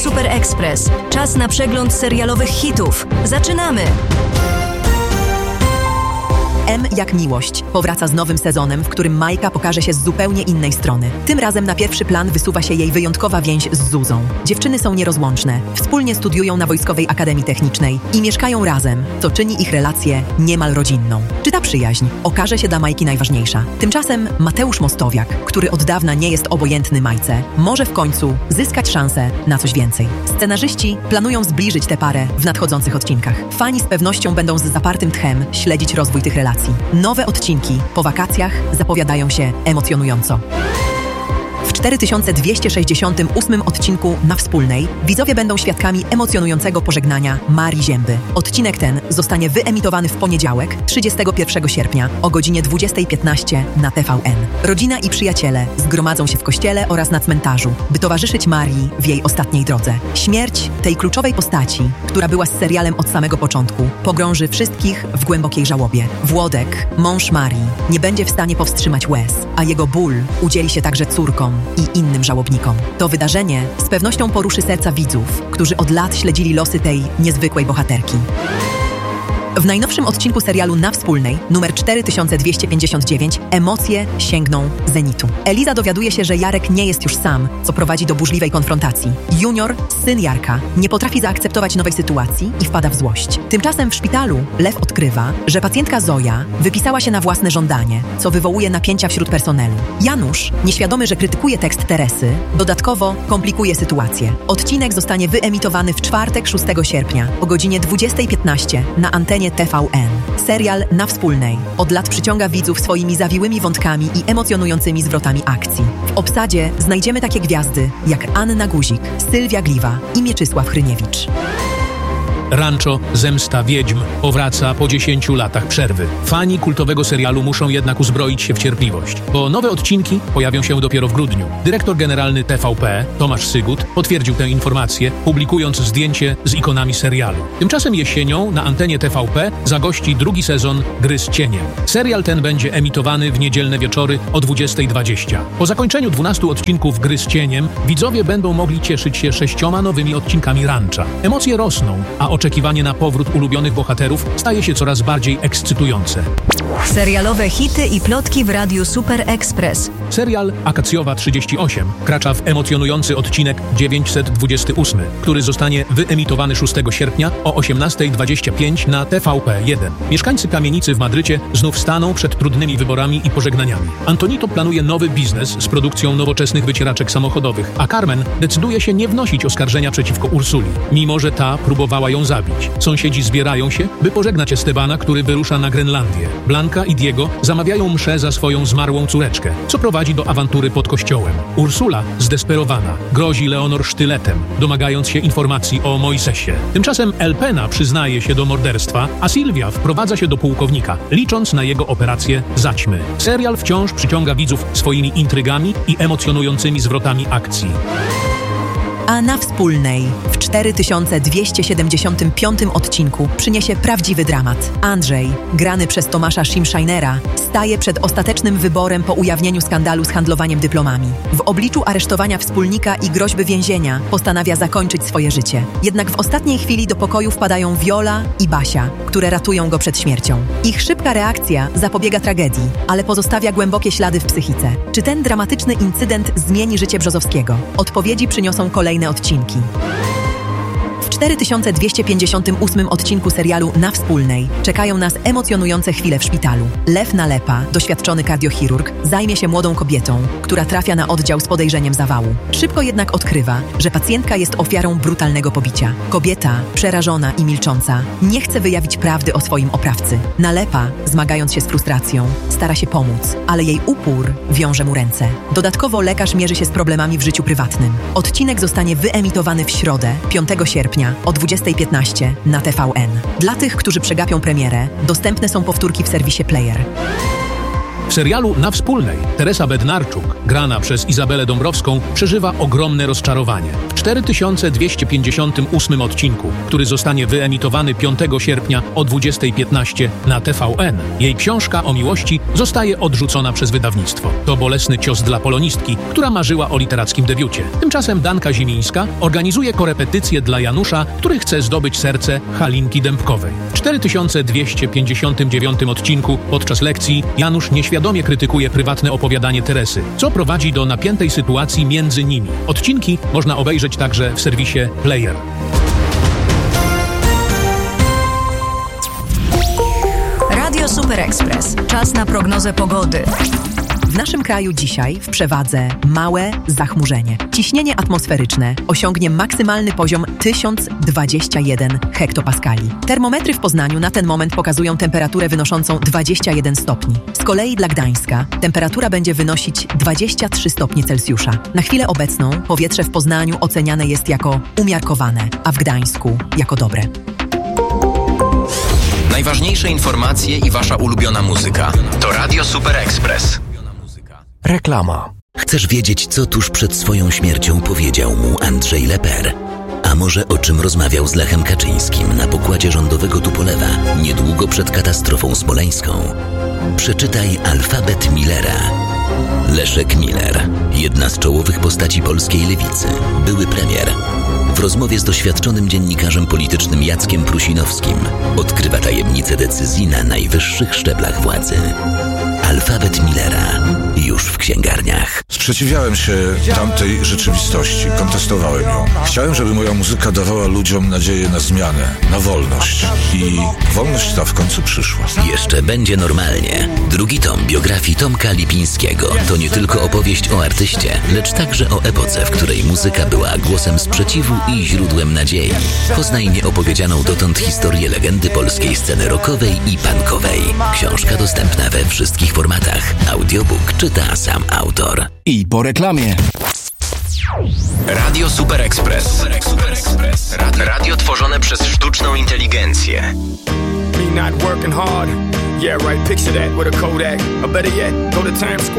Super Express. Czas na przegląd serialowych hitów. Zaczynamy! M jak miłość powraca z nowym sezonem, w którym Majka pokaże się z zupełnie innej strony. Tym razem na pierwszy plan wysuwa się jej wyjątkowa więź z Zuzą. Dziewczyny są nierozłączne, wspólnie studiują na Wojskowej Akademii Technicznej i mieszkają razem, co czyni ich relację niemal rodzinną. Czy ta przyjaźń okaże się dla Majki najważniejsza? Tymczasem Mateusz Mostowiak, który od dawna nie jest obojętny Majce, może w końcu zyskać szansę na coś więcej. Scenarzyści planują zbliżyć tę parę w nadchodzących odcinkach. Fani z pewnością będą z zapartym tchem śledzić rozwój tych relacji. Nowe odcinki po wakacjach zapowiadają się emocjonująco. W 4268 odcinku Na Wspólnej widzowie będą świadkami emocjonującego pożegnania Marii Zięby. Odcinek ten zostanie wyemitowany w poniedziałek, 31 sierpnia o godzinie 20:15 na TVN. Rodzina i przyjaciele zgromadzą się w kościele oraz na cmentarzu, by towarzyszyć Marii w jej ostatniej drodze. Śmierć tej kluczowej postaci, która była z serialem od samego początku, pogrąży wszystkich w głębokiej żałobie. Włodek, mąż Marii, nie będzie w stanie powstrzymać łez, a jego ból udzieli się także córkom i innym żałobnikom. To wydarzenie z pewnością poruszy serca widzów, którzy od lat śledzili losy tej niezwykłej bohaterki. W najnowszym odcinku serialu Na Wspólnej, numer 4259, emocje sięgną zenitu. Eliza dowiaduje się, że Jarek nie jest już sam, co prowadzi do burzliwej konfrontacji. Junior, syn Jarka, nie potrafi zaakceptować nowej sytuacji i wpada w złość. Tymczasem w szpitalu Lew odkrywa, że pacjentka Zoja wypisała się na własne żądanie, co wywołuje napięcia wśród personelu. Janusz, nieświadomy, że krytykuje tekst Teresy, dodatkowo komplikuje sytuację. Odcinek zostanie wyemitowany w czwartek 6 sierpnia o godzinie 20:15 na antenie TVN. Serial Na Wspólnej od lat przyciąga widzów swoimi zawiłymi wątkami i emocjonującymi zwrotami akcji. W obsadzie znajdziemy takie gwiazdy jak Anna Guzik, Sylwia Gliwa i Mieczysław Hryniewicz. Rancho Zemsta Wiedźm powraca po 10 latach przerwy. Fani kultowego serialu muszą jednak uzbroić się w cierpliwość, bo nowe odcinki pojawią się dopiero w grudniu. Dyrektor generalny TVP, Tomasz Sygut, potwierdził tę informację, publikując zdjęcie z ikonami serialu. Tymczasem jesienią na antenie TVP zagości drugi sezon Gry z cieniem. Serial ten będzie emitowany w niedzielne wieczory o 20:20. Po zakończeniu 12 odcinków Gry z cieniem widzowie będą mogli cieszyć się 6 nowymi odcinkami Rancha. Emocje rosną, a oczekiwanie na powrót ulubionych bohaterów staje się coraz bardziej ekscytujące. Serialowe hity i plotki w Radiu Super Express. Serial Akacjowa 38 wkracza w emocjonujący odcinek 928, który zostanie wyemitowany 6 sierpnia o 18:25 na TVP1. Mieszkańcy kamienicy w Madrycie znów staną przed trudnymi wyborami i pożegnaniami. Antonito planuje nowy biznes z produkcją nowoczesnych wycieraczek samochodowych, a Carmen decyduje się nie wnosić oskarżenia przeciwko Ursuli, mimo że ta próbowała ją zabić. Sąsiedzi zbierają się, by pożegnać Estebana, który wyrusza na Grenlandię. Blanka i Diego zamawiają mszę za swoją zmarłą córeczkę, co prowadzi do awantury pod kościołem. Ursula, zdesperowana, grozi Leonor sztyletem, domagając się informacji o Moisesie. Tymczasem Elpena przyznaje się do morderstwa, a Sylwia wprowadza się do pułkownika, licząc na jego operację zaćmy. Serial wciąż przyciąga widzów swoimi intrygami i emocjonującymi zwrotami akcji. A Na Wspólnej w 4275 odcinku przyniesie prawdziwy dramat. Andrzej, grany przez Tomasza Szymszajnera, staje przed ostatecznym wyborem po ujawnieniu skandalu z handlowaniem dyplomami. W obliczu aresztowania wspólnika i groźby więzienia postanawia zakończyć swoje życie. Jednak w ostatniej chwili do pokoju wpadają Viola i Basia, które ratują go przed śmiercią. Ich szybka reakcja zapobiega tragedii, ale pozostawia głębokie ślady w psychice. Czy ten dramatyczny incydent zmieni życie Brzozowskiego? Odpowiedzi przyniosą kolejne odcinki. W 4258 odcinku serialu Na Wspólnej czekają nas emocjonujące chwile w szpitalu. Lew Nalepa, doświadczony kardiochirurg, zajmie się młodą kobietą, która trafia na oddział z podejrzeniem zawału. Szybko jednak odkrywa, że pacjentka jest ofiarą brutalnego pobicia. Kobieta, przerażona i milcząca, nie chce wyjawić prawdy o swoim oprawcy. Nalepa, zmagając się z frustracją, stara się pomóc, ale jej upór wiąże mu ręce. Dodatkowo lekarz mierzy się z problemami w życiu prywatnym. Odcinek zostanie wyemitowany w środę, 5 sierpnia o 20:15 na TVN. Dla tych, którzy przegapią premierę, dostępne są powtórki w serwisie Player. W serialu Na Wspólnej Teresa Bednarczuk, grana przez Izabelę Dąbrowską, przeżywa ogromne rozczarowanie. W 4258 odcinku, który zostanie wyemitowany 5 sierpnia o 20:15 na TVN. Jej książka o miłości zostaje odrzucona przez wydawnictwo. To bolesny cios dla polonistki, która marzyła o literackim debiucie. Tymczasem Danka Zimińska organizuje korepetycje dla Janusza, który chce zdobyć serce Halinki Dębkowej. W 4259 odcinku podczas lekcji Janusz nieświadomie krytykuje prywatne opowiadanie Teresy, co prowadzi do napiętej sytuacji między nimi. Odcinki można obejrzeć także w serwisie Player. Radio Super Express. Czas na prognozę pogody. W naszym kraju dzisiaj w przewadze małe zachmurzenie. Ciśnienie atmosferyczne osiągnie maksymalny poziom 1021 hektopaskali. Termometry w Poznaniu na ten moment pokazują temperaturę wynoszącą 21 stopni. Z kolei dla Gdańska temperatura będzie wynosić 23 stopnie Celsjusza. Na chwilę obecną powietrze w Poznaniu oceniane jest jako umiarkowane, a w Gdańsku jako dobre. Najważniejsze informacje i wasza ulubiona muzyka to Radio Super Express. Reklama. Chcesz wiedzieć, co tuż przed swoją śmiercią powiedział mu Andrzej Leper? A może o czym rozmawiał z Lechem Kaczyńskim na pokładzie rządowego Tupolewa niedługo przed katastrofą smoleńską? Przeczytaj Alfabet Millera. Leszek Miller, jedna z czołowych postaci polskiej lewicy, były premier. W rozmowie z doświadczonym dziennikarzem politycznym Jackiem Prusinowskim odkrywa tajemnice decyzji na najwyższych szczeblach władzy. Alfabet Millera. Już w księgarniach. Sprzeciwiałem się tamtej rzeczywistości. Kontestowałem ją. Chciałem, żeby moja muzyka dawała ludziom nadzieję na zmianę, na wolność. I wolność ta w końcu przyszła. Jeszcze będzie normalnie. Drugi tom biografii Tomka Lipińskiego to nie tylko opowieść o artyście, lecz także o epoce, w której muzyka była głosem sprzeciwu i źródłem nadziei. Poznaj nieopowiedzianą dotąd historię legendy polskiej sceny rockowej i punkowej. Książka dostępna we wszystkich formatach. Audiobook czyta sam autor. I po reklamie. Radio Super Express. Radio tworzone przez sztuczną inteligencję. Me not working hard. Yeah, right. Picture that with a Kodak. Or better yet, go to Times Square.